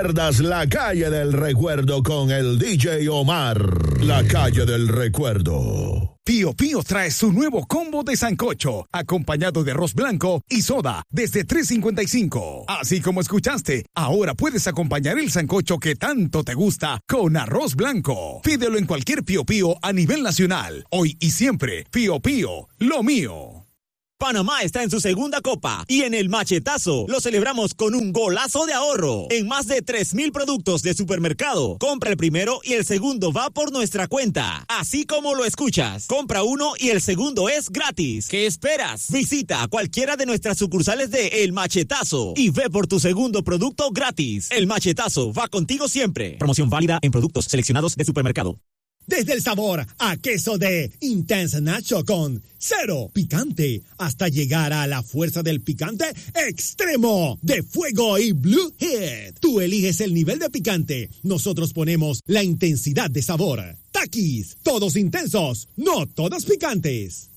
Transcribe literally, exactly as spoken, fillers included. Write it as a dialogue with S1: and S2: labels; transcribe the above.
S1: pierdas la calle del recuerdo con el D J Omar. La calle del recuerdo.
S2: Pío Pío trae su nuevo combo de sancocho, acompañado de arroz blanco y soda, desde tres cincuenta y cinco. Así como escuchaste, ahora puedes acompañar el sancocho que tanto te gusta con arroz blanco. Pídelo en cualquier Pío Pío a nivel nacional. Hoy y siempre, Pío Pío, lo mío.
S3: Panamá está en su segunda copa y en el machetazo lo celebramos con un golazo de ahorro en más de tres mil productos de supermercado. Compra el primero y el segundo va por nuestra cuenta. Así como lo escuchas, compra uno y el segundo es gratis. ¿Qué esperas? Visita cualquiera de nuestras sucursales de El Machetazo y ve por tu segundo producto gratis. El Machetazo va contigo siempre. Promoción válida en productos seleccionados de supermercado.
S4: Desde el sabor a queso de Intense Nacho con cero picante hasta llegar a la fuerza del picante extremo de Fuego y Blue Head. Tú eliges el nivel de picante. Nosotros ponemos la intensidad de sabor. Takis, todos intensos, no todos picantes.